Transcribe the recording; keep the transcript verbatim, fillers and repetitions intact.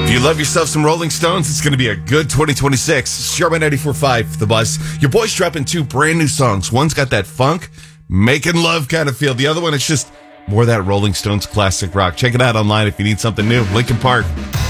If you love yourself some Rolling Stones, it's going to be a good twenty twenty-six. Sherman ninety-four point five, The Buzz. Your boy's dropping two brand new songs. One's got that funk, making love kind of feel. The other one, it's just more of that Rolling Stones classic rock. Check it out online if you need something new. Linkin Park.